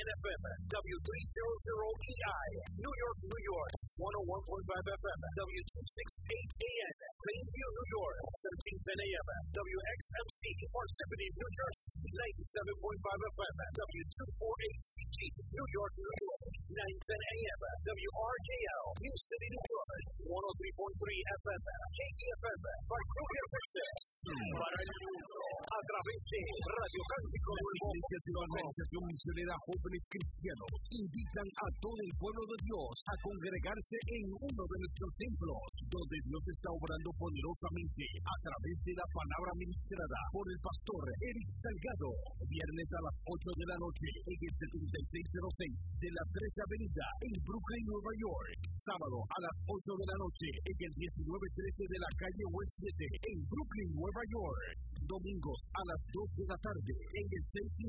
FM, W300EI, New York, New York, 101.5 FM, W268 AM, Plainview, New York, 1310 AM, WXMC, Parsippany, New Jersey, 97.5 FM, W248CG, New York, New York, 910 AM, WRKL, New City, New York, 103.3 FM, KDFM, Vancouver, Texas, para el mundo, a través de Radio Cántico Nuevo. Iglesias de la Organización Misionera Jóvenes Cristianos invitan a todo el pueblo de Dios a congregarse en uno de nuestros templos, donde Dios está obrando poderosamente a través de la palabra ministrada por el pastor Eric Salgado. Viernes a las 8 de la noche en el 7606 de la 13 Avenida en Brooklyn, Nueva York. Sábado a las 8 de la noche en el 1913 de la calle West 7 en Brooklyn, Nueva York. Domingos a las 2 de la tarde en el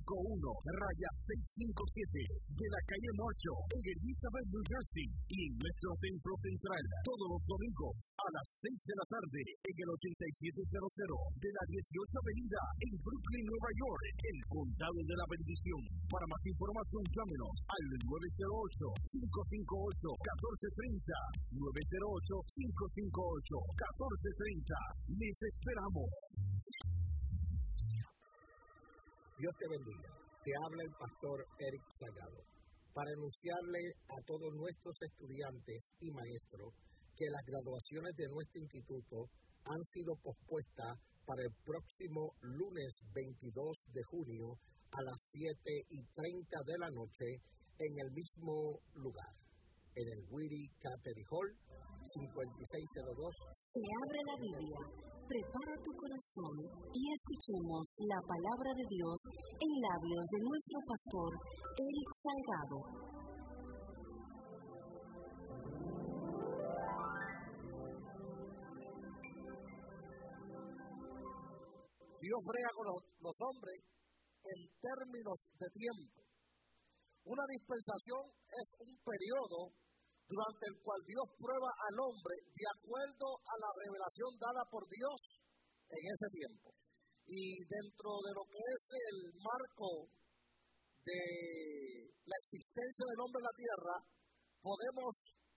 651-657 de la calle Marshall en Elizabeth, New Jersey, y en nuestro templo central todos los domingos a las 6 de la tarde en el 8700 de la 18 Avenida en Brooklyn, Nueva York, el Condado de la Bendición. Para más información llámenos al 908-558-1430, 908-558-1430. Les esperamos. Dios te bendiga. Te habla el pastor Eric Salgado para anunciarle a todos nuestros estudiantes y maestros que las graduaciones de nuestro instituto han sido pospuestas para el próximo lunes 22 de junio a las 7:30 de la noche en el mismo lugar, en el Whitty Cattery Hall, 5602. Se abre la Biblia. Prepara tu corazón y escuchemos la palabra de Dios en labios de nuestro pastor Eric Salgado. Dios brega con los hombres en términos de tiempo. Una dispensación es un periodo durante el cual Dios prueba al hombre de acuerdo a la revelación dada por Dios en ese tiempo. Y dentro de lo que es el marco de la existencia del hombre en la tierra, podemos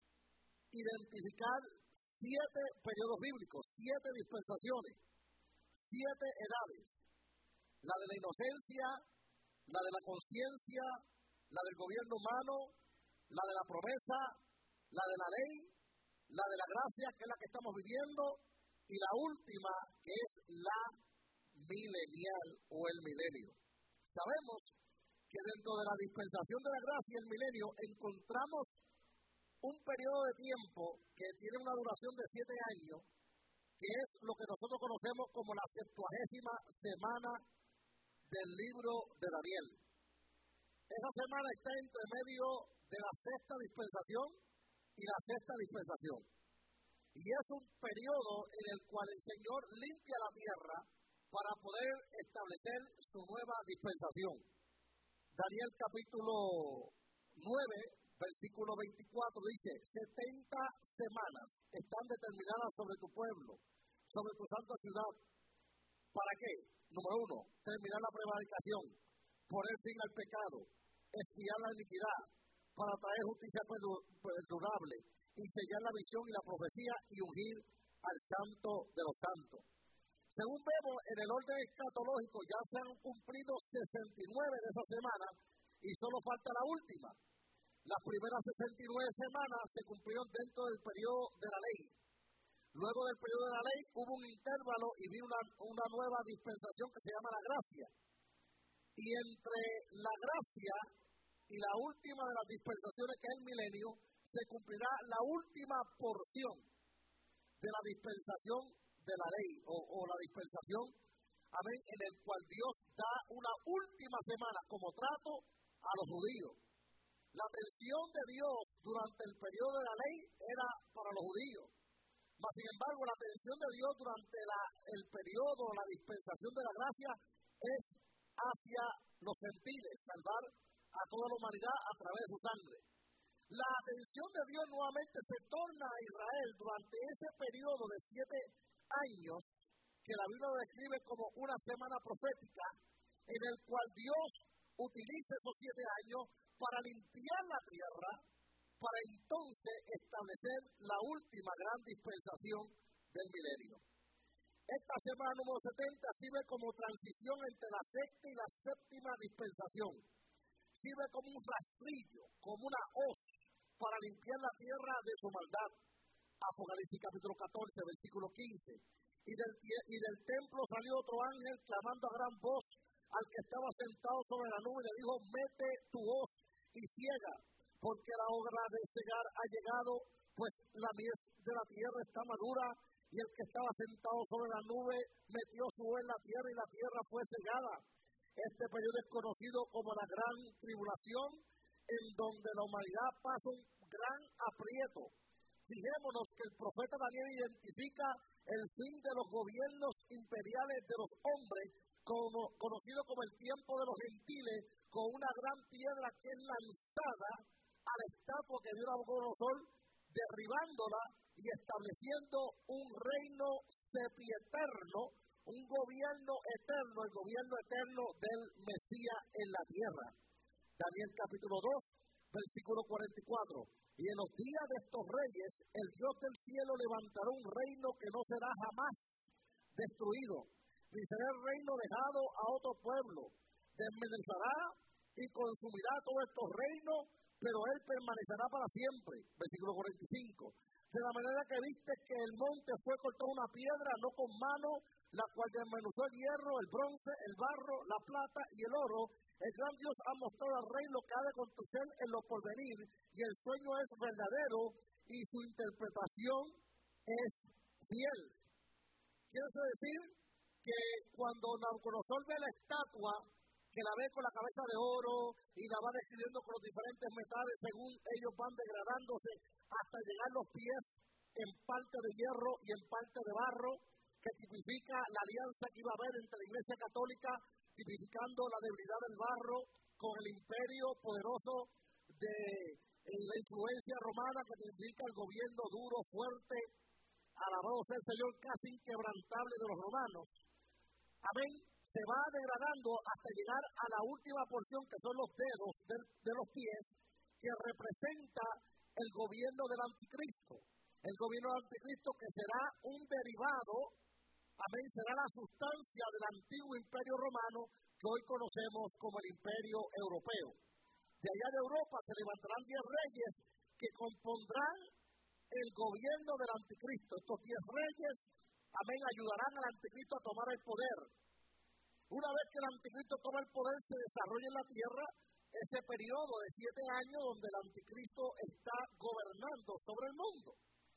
identificar 7 periodos bíblicos, 7 dispensaciones, 7 edades. La de la inocencia, la de la conciencia, la del gobierno humano, la de la promesa, la de la ley, la de la gracia, que es la que estamos viviendo, y la última, que es la milenial o el milenio. Sabemos que dentro de la dispensación de la gracia y el milenio encontramos un periodo de tiempo que tiene una duración de 7 años, que es lo que nosotros conocemos como la 70ª semana del libro de Daniel. Esa semana está entre medio de la 6ª dispensación y la 6ª dispensación. Y es un periodo en el cual el Señor limpia la tierra para poder establecer su nueva dispensación. Daniel capítulo 9, versículo 24 dice: 70 semanas están determinadas sobre tu pueblo, sobre tu santa ciudad. ¿Para qué? Número 1, terminar la prevaricación, poner fin al pecado, expiar la iniquidad, para traer justicia perdurable y sellar la visión y la profecía y ungir al santo de los santos. Según vemos en el orden escatológico, ya se han cumplido 69 de esas semanas y solo falta la última. Las primeras 69 semanas se cumplieron dentro del periodo de la ley. Luego del periodo de la ley hubo un intervalo y vino una nueva dispensación que se llama la gracia. Y entre la gracia y la última de las dispensaciones, que es el milenio, se cumplirá la última porción de la dispensación de la ley, o la dispensación, amén, en el cual Dios da una última semana como trato a los judíos. La atención de Dios durante el periodo de la ley era para los judíos. Mas, sin embargo, la atención de Dios durante el periodo, la dispensación de la gracia, es hacia los gentiles, salvar a toda la humanidad a través de su sangre. La atención de Dios nuevamente se torna a Israel durante ese periodo de 7 años, que la Biblia describe como una semana profética, en el cual Dios utilice esos 7 años para limpiar la tierra, para entonces establecer la última gran dispensación del milenio. Esta semana número 70 sirve como transición entre la sexta y la séptima dispensación. Sirve como un rastrillo, como una hoz, para limpiar la tierra de su maldad. Apocalipsis capítulo 14, versículo 15. Y del templo salió otro ángel clamando a gran voz al que estaba sentado sobre la nube y le dijo: mete tu hoz y ciega, porque la hora de cegar ha llegado, pues la mies de la tierra está madura. Y el que estaba sentado sobre la nube metió su hoz en la tierra y la tierra fue cegada. Este periodo es conocido como la gran tribulación, en donde la humanidad pasa un gran aprieto. Fijémonos que el profeta Daniel identifica el fin de los gobiernos imperiales de los hombres, conocido como el tiempo de los gentiles, con una gran piedra que es lanzada a la estatua que vio Nabucodonosor, derribándola y estableciendo un reino sempiterno, un gobierno eterno, el gobierno eterno del Mesías en la tierra. Daniel capítulo 2, versículo 44. Y en los días de estos reyes, el Dios del cielo levantará un reino que no será jamás destruido, ni será el reino dejado a otro pueblo. Desmenuzará y consumirá todos estos reinos, pero él permanecerá para siempre. Versículo 45. De la manera que viste que el monte fue cortado una piedra, no con mano, la cual desmenuzó el hierro, el bronce, el barro, la plata y el oro, el gran Dios ha mostrado al rey lo que ha de acontecer en lo porvenir, y el sueño es verdadero y su interpretación es fiel. Quiere decir que cuando Nabucodonosor ve la estatua, que la ve con la cabeza de oro y la va describiendo con los diferentes metales según ellos van degradándose hasta llegar los pies en parte de hierro y en parte de barro, que tipifica la alianza que iba a haber entre la Iglesia Católica, tipificando la debilidad del barro con el imperio poderoso de la influencia romana, que tipifica el gobierno duro, fuerte, alabado sea el Señor, casi inquebrantable de los romanos. Amén. Se va degradando hasta llegar a la última porción, que son los dedos de los pies, que representa el gobierno del anticristo. El gobierno del anticristo, que será un derivado, amén, será la sustancia del antiguo imperio romano que hoy conocemos como el imperio europeo. De allá de Europa se levantarán 10 reyes que compondrán el gobierno del anticristo. Estos 10 reyes, amén, ayudarán al anticristo a tomar el poder. Una vez que el anticristo toma el poder, se desarrolla en la tierra ese periodo de 7 años donde el anticristo está gobernando sobre el mundo.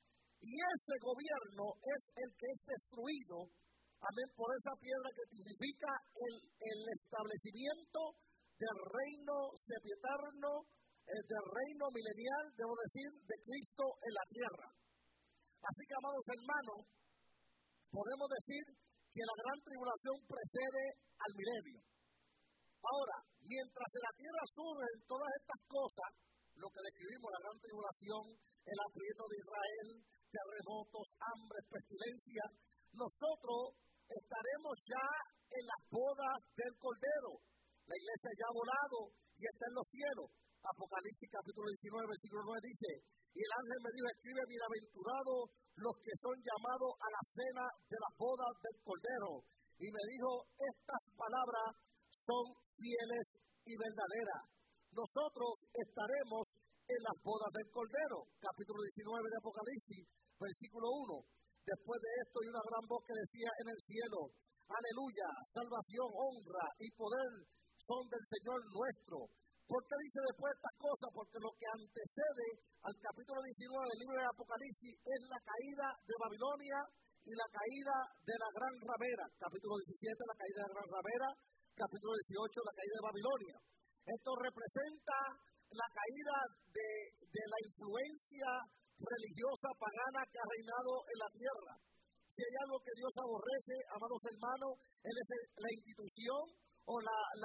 Y ese gobierno es el que es destruido, amén, por esa piedra que significa el establecimiento del reino sempiterno, del reino milenial, debo decir, de Cristo en la tierra. Así que, amados hermanos, podemos decir que la gran tribulación precede al milenio. Ahora, mientras en la tierra surgen todas estas cosas, lo que describimos, la gran tribulación, el aprieto de Israel, terremotos, hambre, pestilencia, nosotros estaremos ya en las bodas del Cordero. La iglesia ya ha volado y está en los cielos. Apocalipsis capítulo 19, versículo 9 dice: y el ángel me dijo: escribe, bienaventurados los que son llamados a la cena de las bodas del Cordero. Y me dijo: estas palabras son fieles y verdaderas. Nosotros estaremos en las bodas del Cordero. Capítulo 19 de Apocalipsis, versículo 1. Después de esto, hay una gran voz que decía en el cielo: aleluya, salvación, honra y poder son del Señor nuestro. ¿Por qué dice después estas cosas? Porque lo que antecede al capítulo 19 del libro de Apocalipsis es la caída de Babilonia y la caída de la gran ramera. Capítulo 17, la caída de la gran ramera. Capítulo 18, la caída de Babilonia. Esto representa la caída de la influencia religiosa pagana que ha reinado en la tierra. Si hay algo que Dios aborrece, amados hermanos, Él es la institución o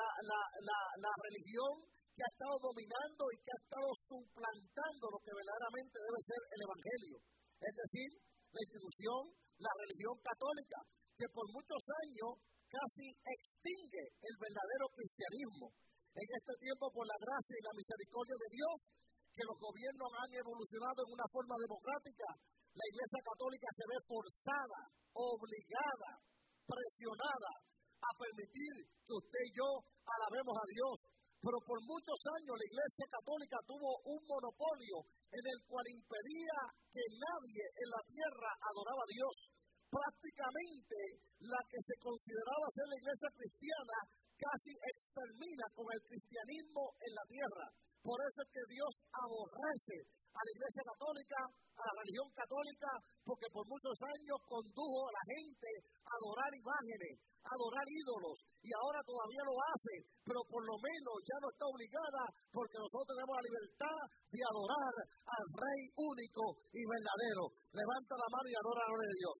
la religión que ha estado dominando y que ha estado suplantando lo que verdaderamente debe ser el Evangelio. Es decir, la institución, la religión católica, que por muchos años casi extingue el verdadero cristianismo. En este tiempo, por la gracia y la misericordia de Dios, que los gobiernos han evolucionado en una forma democrática, la Iglesia Católica se ve forzada, obligada, presionada a permitir que usted y yo alabemos a Dios. Pero por muchos años la Iglesia Católica tuvo un monopolio en el cual impedía que nadie en la tierra adoraba a Dios. Prácticamente la que se consideraba ser la Iglesia cristiana casi extermina con el cristianismo en la tierra. Por eso es que Dios aborrece a la Iglesia Católica, a la religión católica, porque por muchos años condujo a la gente a adorar imágenes, a adorar ídolos, y ahora todavía lo hace, pero por lo menos ya no está obligada, porque nosotros tenemos la libertad de adorar al Rey único y verdadero. Levanta la mano y adora al nombre de Dios.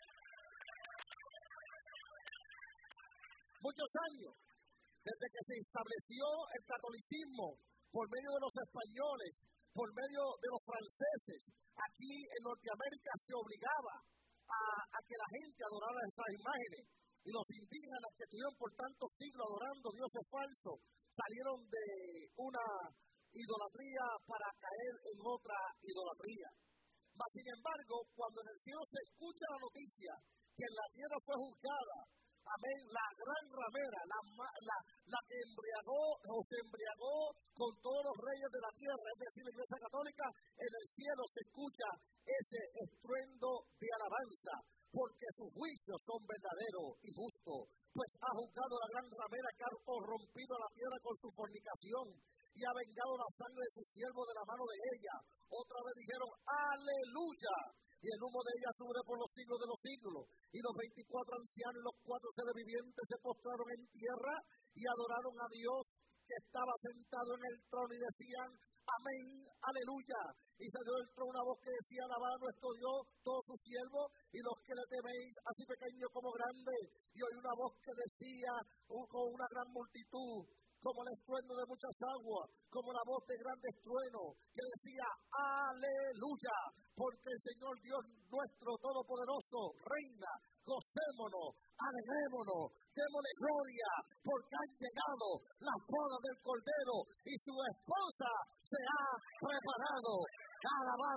Muchos años, desde que se estableció el catolicismo, por medio de los españoles, por medio de los franceses, aquí en Norteamérica se obligaba a que la gente adorara estas imágenes. Y los indígenas que estuvieron por tantos siglos adorando dioses falsos, salieron de una idolatría para caer en otra idolatría. Mas, sin embargo, cuando en el cielo se escucha la noticia que en la tierra fue juzgada, amén, la gran ramera, la que se embriagó con todos los reyes de la tierra, es decir, la Iglesia Católica, en el cielo se escucha ese estruendo de alabanza, porque sus juicios son verdaderos y justos, pues ha juzgado la gran ramera que ha corrompido a la tierra con su fornicación y ha vengado la sangre de su siervo de la mano de ella. Otra vez dijeron, aleluya. Y el humo de ella sube por los siglos de los siglos. Y los 24 ancianos y los 4 seres vivientes se postraron en tierra y adoraron a Dios que estaba sentado en el trono y decían, amén, aleluya. Y salió del trono una voz que decía, alabad a nuestro Dios, todos sus siervos, y los que le teméis, así pequeño como grande. Y oí una voz que decía, con una gran multitud, como el estruendo de muchas aguas, como la voz de grandes truenos, que decía, aleluya, porque el Señor Dios nuestro Todopoderoso reina, gocémonos, alegrémonos, démosle gloria, porque han llegado las bodas del Cordero y su esposa se ha preparado. Alabado